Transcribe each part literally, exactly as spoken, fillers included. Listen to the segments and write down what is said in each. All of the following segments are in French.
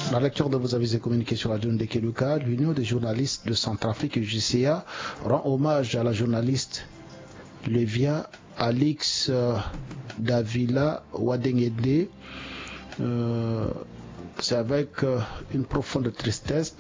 La lecture de vos avis et communiqués sur la zone de Keluka, l'Union des journalistes de Centrafrique et J C A rend hommage à la journaliste Levia Alix euh, Davila Wadengede. Euh, C'est avec euh, une profonde tristesse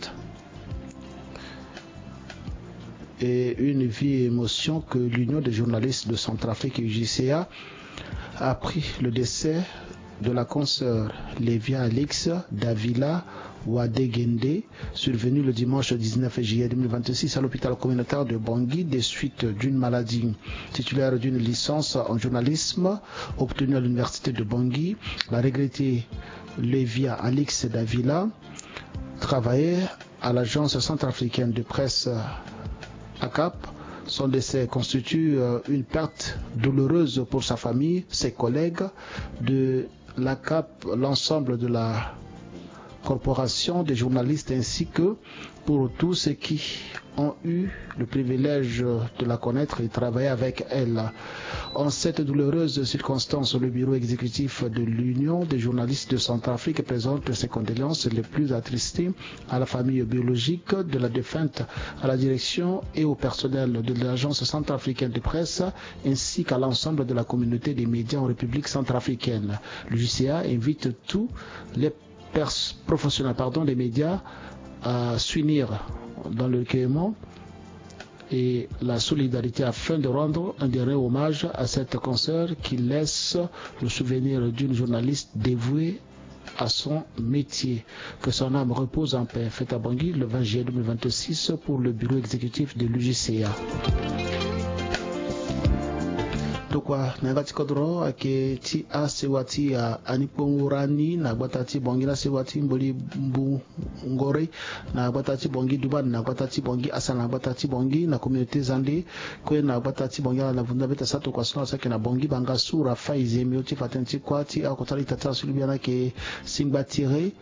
et une vive émotion que l'Union des journalistes de Centrafrique et J C A a appris le décès de la consoeur Levia Alix Davila Wadengede, survenu le dimanche dix-neuf juillet deux mille vingt-six à l'hôpital communautaire de Bangui des suites d'une maladie. Titulaire d'une licence en journalisme obtenue à l'université de Bangui, la regrettée Levia Alix Davila travaillait à l'agence centrafricaine de presse A C A P. Son décès constitue une perte douloureuse pour sa famille, ses collègues de l'A C A P, l'ensemble de la corporation des journalistes ainsi que pour tous ceux qui ont eu le privilège de la connaître et travailler avec elle. En cette douloureuse circonstance, le bureau exécutif de l'Union des journalistes de Centrafrique présente ses condoléances les plus attristées à la famille biologique de la défunte, à la direction et au personnel de l'agence centrafricaine de presse ainsi qu'à l'ensemble de la communauté des médias en République centrafricaine. Le J C A invite tous les professionnels pardon, des médias à s'unir dans le recueillement et la solidarité afin de rendre un dernier hommage à cette consoeur qui laisse le souvenir d'une journaliste dévouée à son métier. Que son âme repose en paix. Fête à Bangui le vingt juillet deux mille vingt-six pour le bureau exécutif de l'U J C A. Tukwa nangati kodro ake ti a sewati a anipongurani na batati bongi na sewati mboli mbu ngore na batati bongi duban na batati bongi asa na batati bongi na communauté zande kwe na batati bongi na vunda beta sato kwa sona sake na bongi banga sura faize mioti fatenti kwa ti a kotali tata sulubiana ke singba tire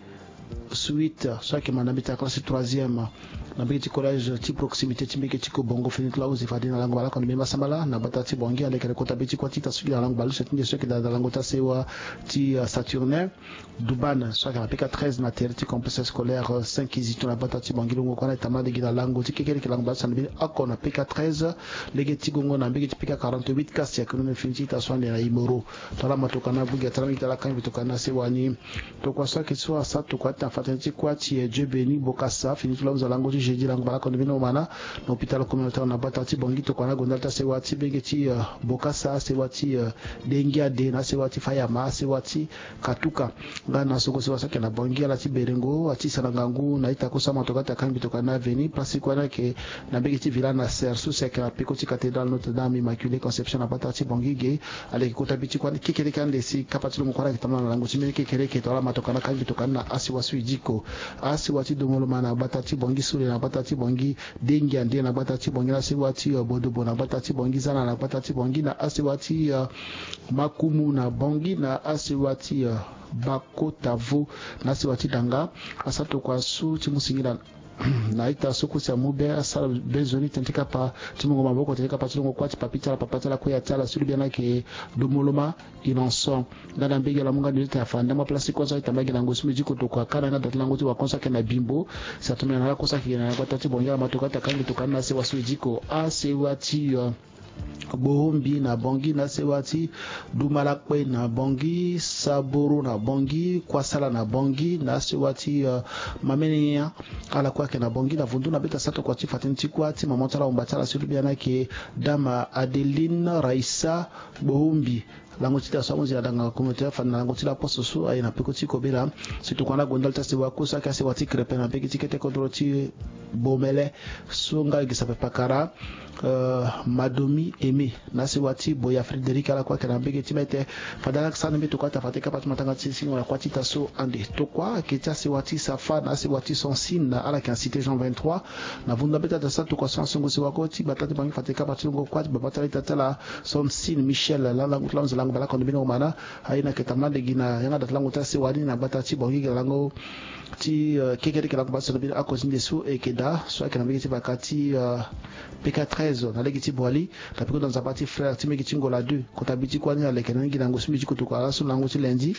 suite soit que manami ta classe troisième na biti collège ti proximité ti mbeke ti ko bongo finit là uzi fadi na lango bala kon mema sambala na batati bongi ale kare kota biti kwa ti ta suki na lango balu c'est une soit que dans lango ta sewa ti Saturnin Duban soit que na P K treize na terre ti complexe scolaire cinq izito na batati bongi longo kwa na tamade gina lango ti kekele ki lango bala sanbi akona P K treize lege ti gongo na mbeke ti P K quarante-huit kasi ya kono finiti ta swande na imoro tala matokana bugi tala mitala kan bitokana sewani to kwa soit que soit ça to kwa ta fatenti kwa ti Dieu béni bokasa finit là aux lango jeudi lango bala kono bino mana na hôpital communautaire na batati bongi to kwa gondalta sewati benge ti bokasa sewati dengia de na sewati fayama sewati katuka ngana soko sewasa ke na bongi ala ti berengo ati salangangu na ita kosa matokata kan bitokana veni pasi kwa na ke na benge ti villa na sersu sek na peko ti cathédrale Notre Dame Immaculée Conception na batati bongi ge ale kota biti kwa kekele kan de si kapati lo mukora kitama na lango ti meke kekele ke to ala matokana kan bitokana asiwasu ijiko asiwati domoloma na batati bongi sule na batati bongi dengi ande na batati bongi na asiwati uh, bodobo na batati bongi zana na batati bongi na asiwati uh, makumu na bongi na asiwati uh, bakotavo na asiwati danga asato kwa su timusingira na ita soko sia mube asala bezoni tentika pa timungo maboko tentika pa timungo kwati papita la papata la koya tala sulu biana ke domoloma inonson ngana mbege la munga ndita fanda ma place ko za itamagi na ngosu miji ko to kwa kana na datlango ti wa konsa ke na bimbo sa tumena na kosa ke na batati bonga matoka takangi to kana se wasu jiko a se wati uh, Bohombi na bongi na sewati Dumalakwe na bongi Saboro na bongi Kwasala na bongi na sewati uh, Mamenia ala kwake na bongi na vundu na beta sato kwa ti fatenti kwa ti mamotala umbatala sulubiana ke Dama Adeline Raisa Bohombi lango tita samu zia danga communauté fa na lango tila poso so ay na peko ti kobela surtout kwa na gondalta se wa kosa ka se wati krepe na peki ti kete kontro ti bomele so nga gisa pakara Uh, Madomi Aimé na sewati Boya Frédéric ala kwa kana bege timete fadala sana meto kwa tafateka pat matanga tsisi na kwa titaso ande to kwa ketia sewati safa na sewati son sin na ala kan cité Jean vingt-trois na vunda beta da sato kwa songo sewa ko ti batati bangi fateka patungo kwa babatali tatala son sin Michel la la ngutla nzala ngala kono bino mana haina ketamna de gina yanga datlango ta sewani na batati bongi galango ti uh, kekere kala kwa so bino akozi ndesu ekeda so kana bege ti bakati uh, P K treize na legiti boali la piko dans un parti frère ti meki tingo la deux kota biti kwa ni ale kana ngi nango simiji kutuka la so nango ti lundi